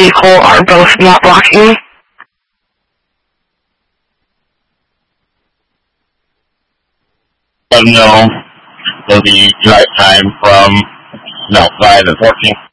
vehicle are both not blocking me? No. So the drive time from 5 and 14.